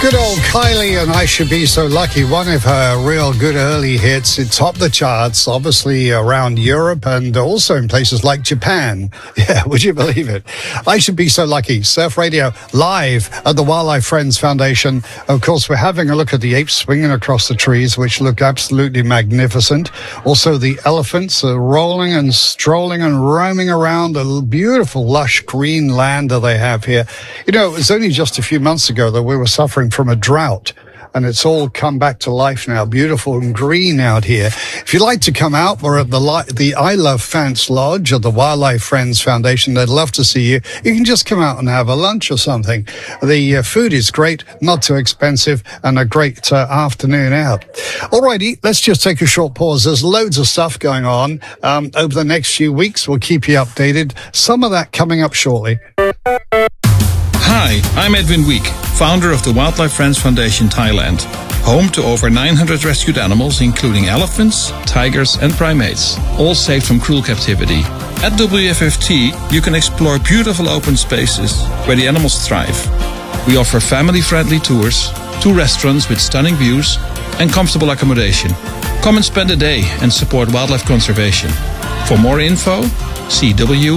Good old Kylie and I Should Be So Lucky, one of her real good early hits. It topped the charts, obviously around Europe and also in places like Japan. Yeah, would you believe it? I Should Be So Lucky, Surf Radio, live at the Wildlife Friends Foundation. Of course, we're having a look at the apes swinging across the trees, which look absolutely magnificent. Also, the elephants are rolling and strolling and roaming around the beautiful, lush green land that they have here. You know, it was only just a few months ago that we were suffering from a drought, and it's all come back to life now, beautiful and green out here. If you'd like to come out, we're at the I Love Fants Lodge at the Wildlife Friends Foundation. They'd love to see you. You can just come out and have a lunch or something. The food is great, not too expensive, and a great afternoon out. Alrighty, let's just take a short pause. There's loads of stuff going on over the next few weeks. We'll keep you updated. Some of that coming up shortly. Hi, I'm Edwin Week, founder of the Wildlife Friends Foundation Thailand, home to over 900 rescued animals, including elephants, tigers, and primates, all saved from cruel captivity. At WFFT, you can explore beautiful open spaces where the animals thrive. We offer family-friendly tours, 2 restaurants with stunning views, and comfortable accommodation. Come and spend a day and support wildlife conservation. For more info, see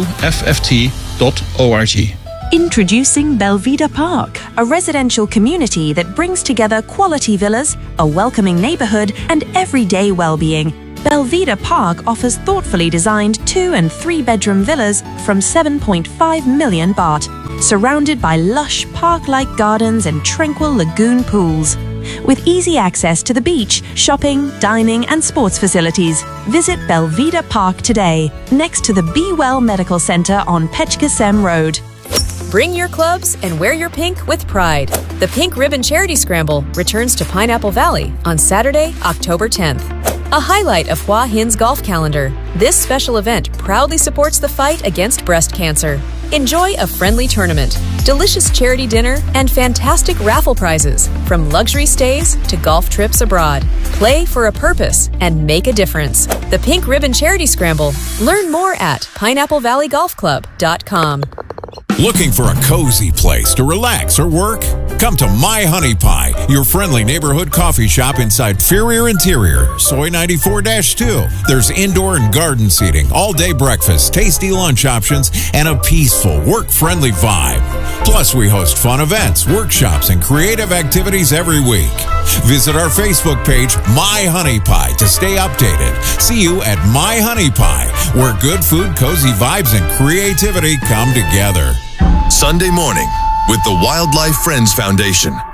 wfft.org. Introducing Belvedere Park, a residential community that brings together quality villas, a welcoming neighborhood, and everyday well-being. Belvedere Park offers thoughtfully designed 2- and 3-bedroom villas from 7.5 million baht, surrounded by lush park-like gardens and tranquil lagoon pools. With easy access to the beach, shopping, dining, and sports facilities, visit Belvedere Park today, next to the Be Well Medical Center on Pechkasem Road. Bring your clubs and wear your pink with pride. The Pink Ribbon Charity Scramble returns to Pineapple Valley on Saturday, October 10th. A highlight of Hua Hin's golf calendar, this special event proudly supports the fight against breast cancer. Enjoy a friendly tournament, delicious charity dinner, and fantastic raffle prizes, from luxury stays to golf trips abroad. Play for a purpose and make a difference. The Pink Ribbon Charity Scramble. Learn more at pineapplevalleyGolfClub.com. Looking for a cozy place to relax or work? Come to My Honey Pie, your friendly neighborhood coffee shop inside Ferrier Interior, Soy 94-2. There's indoor and garden seating, all-day breakfast, tasty lunch options, and a peaceful, work-friendly vibe. Plus, we host fun events, workshops, and creative activities every week. Visit our Facebook page, My Honey Pie, to stay updated. See you at My Honey Pie, where good food, cozy vibes, and creativity come together. Sunday morning with the Wildlife Friends Foundation.